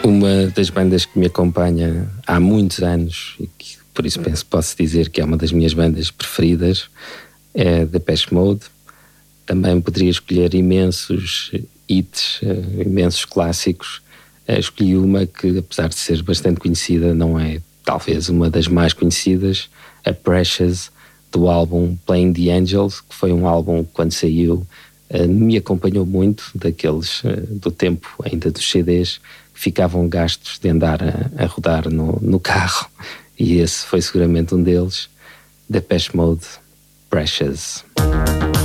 Uma das bandas que me acompanha há muitos anos e que por isso posso dizer que é uma das minhas bandas preferidas é Depeche Mode. Também poderia escolher imensos hits, imensos clássicos. Escolhi uma que, apesar de ser bastante conhecida, não é talvez uma das mais conhecidas, a Precious, do álbum Playing the Angels, que foi um álbum que, quando saiu, me acompanhou muito, daqueles do tempo ainda dos CDs, que ficavam gastos de andar a rodar no carro, e esse foi seguramente um deles. Depeche Mode, Precious.